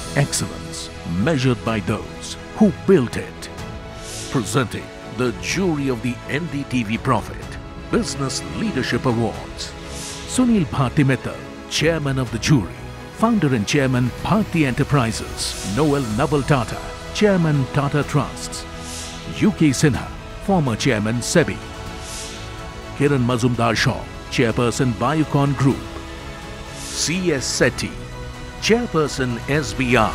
excellence measured by those who built it. Presenting the jury of the NDTV Profit Business Leadership Awards. Sunil Bharti Mittal, Chairman of the jury. Founder and Chairman, Bharti Enterprises. Noel Naval Tata, Chairman, Tata Trusts. UK Sinha, former Chairman, SEBI. Kiran Mazumdar Shaw, Chairperson, Biocon Group. C.S. Sethi, Chairperson, SBI.